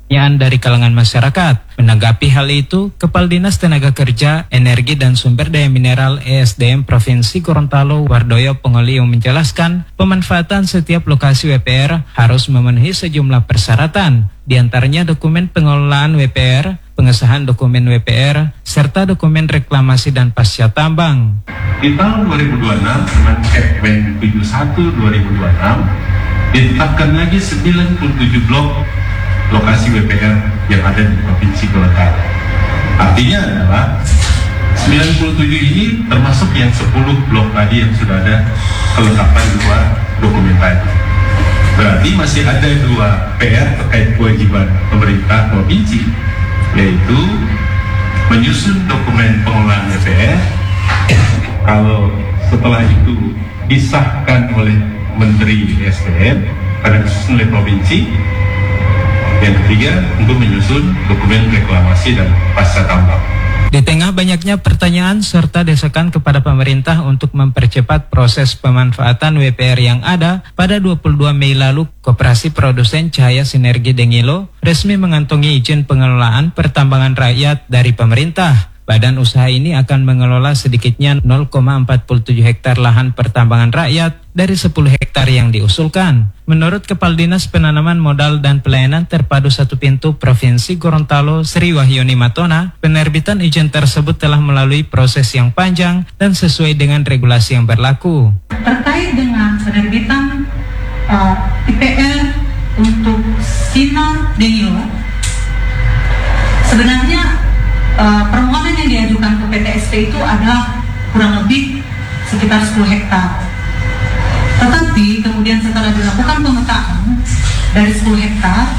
pertanyaan dari kalangan masyarakat. Menanggapi hal itu, Kepala Dinas Tenaga Kerja, Energi dan Sumber Daya Mineral ESDM Provinsi Gorontalo Wardoyo Pengolio menjelaskan, pemanfaatan setiap lokasi WPR harus memenuhi sejumlah persyaratan, di antaranya dokumen pengelolaan WPR, pengesahan dokumen WPR, serta dokumen reklamasi dan pasca tambang. Di tahun 2026, dengan Kepmen 71/2026, ditetapkan lagi 97 blok lokasi WPR yang ada di Provinsi Gorontalo. Artinya adalah 97 ini termasuk yang 10 blok tadi yang sudah ada kelengkapan dua dokumen tadi. Berarti masih ada 2 PR terkait kewajiban pemerintah provinsi, yaitu menyusun dokumen pengelolaan WPR. Kalau setelah itu disahkan oleh Menteri SDM pada disusun oleh provinsi. Yang ketiga, untuk menyusun dokumen reklamasi dan pasca tambang. Di tengah banyaknya pertanyaan serta desakan kepada pemerintah untuk mempercepat proses pemanfaatan WPR yang ada, pada 22 Mei lalu, Koperasi Produsen Cahaya Sinergi Dengilo resmi mengantongi izin pengelolaan pertambangan rakyat dari pemerintah. Badan usaha ini akan mengelola sedikitnya 0,47 hektar lahan pertambangan rakyat dari 10 hektar yang diusulkan. Menurut Kepala Dinas Penanaman Modal dan Pelayanan Terpadu Satu Pintu Provinsi Gorontalo, Sri Wahyuni Matona, penerbitan izin tersebut telah melalui proses yang panjang dan sesuai dengan regulasi yang berlaku. Terkait dengan penerbitan IPR untuk Sinar Dengilo, sebenarnya permohonan yang diajukan ke PTSP itu adalah kurang lebih sekitar 10 hektar. Tetapi kemudian setelah dilakukan pemetaan dari 10 hektar,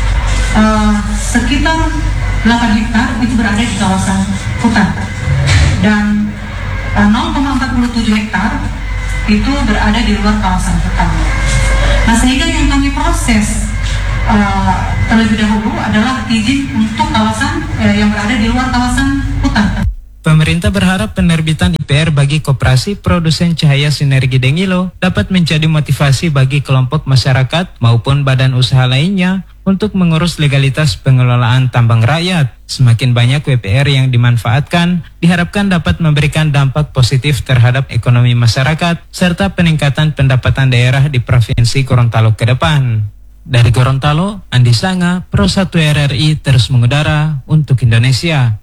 sekitar 8 hektar itu berada di kawasan hutan. Dan 0,47 hektar itu berada di luar kawasan hutan. Nah, sehingga yang kami proses terlebih dahulu adalah izin untuk kawasan yang berada di luar kawasan hutan. Pemerintah berharap penerbitan IPR bagi Koperasi Produsen Cahaya Sinergi Dengilo dapat menjadi motivasi bagi kelompok masyarakat maupun badan usaha lainnya untuk mengurus legalitas pengelolaan tambang rakyat. Semakin banyak WPR yang dimanfaatkan, diharapkan dapat memberikan dampak positif terhadap ekonomi masyarakat serta peningkatan pendapatan daerah di Provinsi Gorontalo ke depan. Dari Gorontalo, Andi Sanga, Pro 1 RRI terus mengudara untuk Indonesia.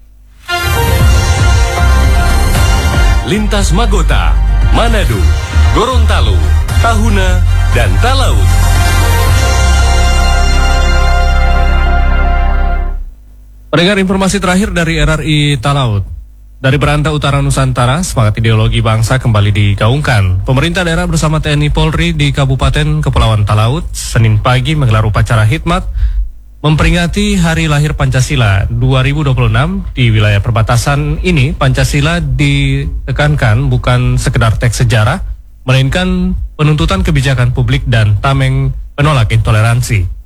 Lintas Magota, Manado, Gorontalo, Tahuna, dan Talaut. Pendengar, informasi terakhir dari RRI Talaut. Dari Berantah Utara Nusantara, semangat ideologi bangsa kembali digaungkan. Pemerintah daerah bersama TNI Polri di Kabupaten Kepulauan Talaut, Senin pagi menggelar upacara khidmat memperingati Hari Lahir Pancasila 2026. Di wilayah perbatasan ini, Pancasila ditekankan bukan sekedar teks sejarah, melainkan penuntutan kebijakan publik dan tameng penolak intoleransi.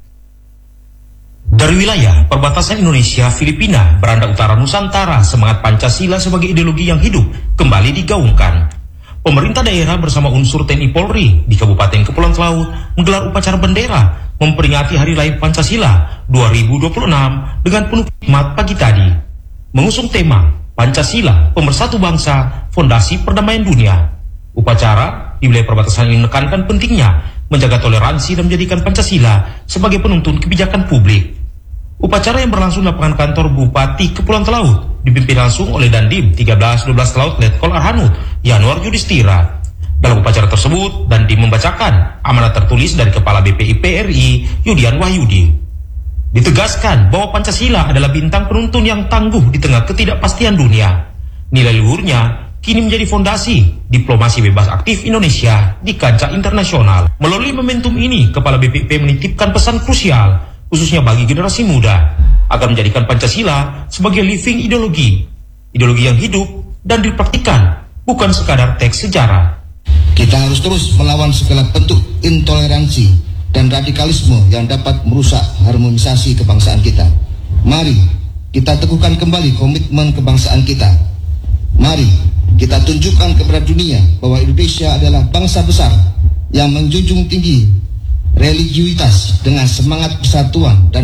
Dari wilayah perbatasan Indonesia-Filipina, Beranda Utara Nusantara, semangat Pancasila sebagai ideologi yang hidup kembali digaungkan. Pemerintah daerah bersama unsur TNI Polri di Kabupaten Kepulauan Talaut menggelar upacara bendera memperingati Hari Lahir Pancasila 2026 dengan penuh hikmat pagi tadi. Mengusung tema Pancasila, Pemersatu Bangsa, Fondasi Perdamaian Dunia. Upacara di wilayah perbatasan ini menekankan pentingnya menjaga toleransi dan menjadikan Pancasila sebagai penuntun kebijakan publik. Upacara yang berlangsung di lapangan kantor Bupati Kepulauan Talaut dipimpin langsung oleh Dandim 1312 Talaut Letkol Arhanud Yanuar Yudhistira. Dalam upacara tersebut, Dandim membacakan amanat tertulis dari Kepala BPIP RI Yudian Wahyudi. Ditegaskan bahwa Pancasila adalah bintang penuntun yang tangguh di tengah ketidakpastian dunia. Nilai luhurnya kini menjadi fondasi diplomasi bebas aktif Indonesia di kancah internasional. Melalui momentum ini, Kepala BPIP menitipkan pesan krusial, khususnya bagi generasi muda, agar menjadikan Pancasila sebagai living ideologi yang hidup dan dipraktikkan, bukan sekadar teks sejarah. Kita harus terus melawan segala bentuk intoleransi dan radikalisme yang dapat merusak harmonisasi kebangsaan kita. Mari kita teguhkan kembali komitmen kebangsaan kita. Mari kita tunjukkan kepada dunia bahwa Indonesia adalah bangsa besar yang menjunjung tinggi religiusitas dengan semangat persatuan dan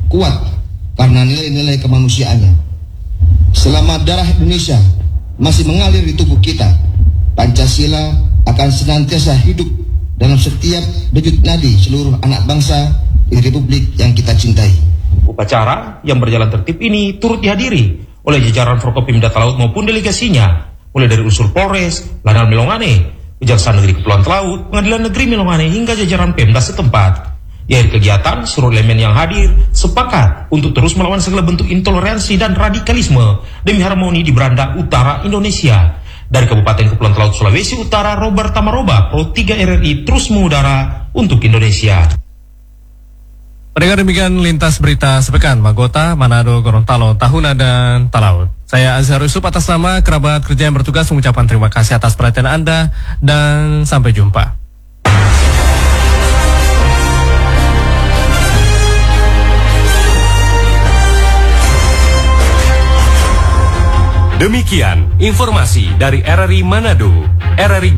kuat karena nilai-nilai kemanusiaannya. Selama darah Indonesia masih mengalir di tubuh kita, Pancasila akan senantiasa hidup dalam setiap denyut nadi seluruh anak bangsa di Republik yang kita cintai. Upacara yang berjalan tertib ini turut dihadiri oleh jajaran Forkopimda Talaut maupun delegasinya, mulai dari unsur Polres, Lanal Melongane, Kejaksaan Negeri Kepulauan Talaut, Pengadilan Negeri Melongane hingga jajaran Pemda setempat. Di akhir kegiatan, seluruh elemen yang hadir sepakat untuk terus melawan segala bentuk intoleransi dan radikalisme demi harmoni di beranda utara Indonesia. Dari Kabupaten Kepulauan Talaut, Sulawesi Utara, Robert Tamaroba, Pro 3 RRI terus mengudara untuk Indonesia. Pendengar, demikian lintas berita sepekan Magota, Manado, Gorontalo, Tahuna, dan Talaut. Saya Azhar Yusuf atas nama kerabat kerja yang bertugas mengucapkan terima kasih atas perhatian Anda dan sampai jumpa. Demikian informasi dari RRI Manado, RRI